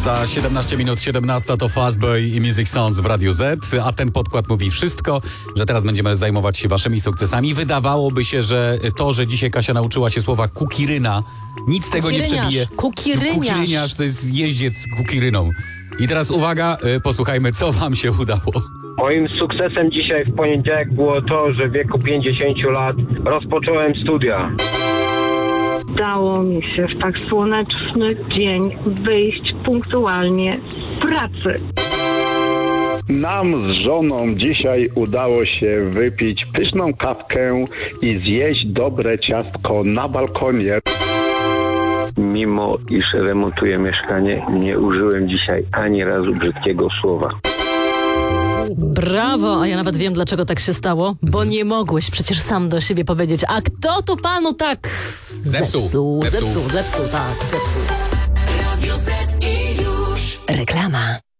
Za 17 minut 17 to Fastboy i Music Sounds w Radiu Z, a ten podkład mówi wszystko, że teraz będziemy zajmować się waszymi sukcesami. Wydawałoby się, że to, że dzisiaj Kasia nauczyła się słowa kukiryna, nic tego nie przebije. Kukiryniarz to jest jeździec kukiryną. I teraz uwaga, posłuchajmy, co wam się udało. Moim sukcesem dzisiaj w poniedziałek było to, że w wieku 50 lat rozpocząłem studia. Udało mi się w tak słoneczny dzień wyjść punktualnie z pracy. Nam z żoną dzisiaj udało się wypić pyszną kawkę i zjeść dobre ciastko na balkonie. Mimo iż remontuję mieszkanie, nie użyłem dzisiaj ani razu brzydkiego słowa. Brawo, a ja nawet wiem, dlaczego tak się stało, bo nie mogłeś przecież sam do siebie powiedzieć, a kto tu panu tak zepsuł. Zepsuł. Radio Z i już. Reklama.